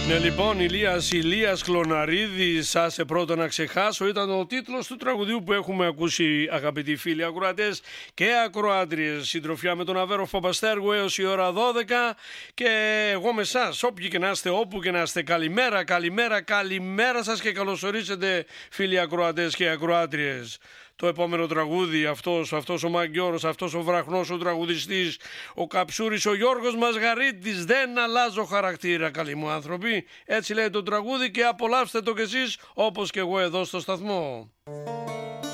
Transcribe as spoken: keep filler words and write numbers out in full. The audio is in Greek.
Ναι, λοιπόν, Ηλίας Ηλίας Κλωναρίδης, άσε πρώτο να ξεχάσω, ήταν ο τίτλος του τραγουδιού που έχουμε ακούσει, αγαπητοί φίλοι ακροατές και ακροάτριες. Συντροφιά με τον Αβέρο Παπαστέργου έως η ώρα δώδεκα και εγώ με εσάς, όποιοι και να είστε, όπου και να είστε. Καλημέρα, καλημέρα, καλημέρα σας και καλωσορίσετε, φίλοι ακροατές και ακροάτριες. Το επόμενο τραγούδι, αυτός, αυτός ο Μαγκιόρος, αυτός ο βραχνός ο τραγουδιστής, ο Καψούρης, ο Γιώργος Μασγαρίτης, δεν αλλάζω χαρακτήρα, καλοί μου άνθρωποι. Έτσι λέει το τραγούδι και απολαύστε το κι εσείς όπως και εγώ εδώ στο σταθμό.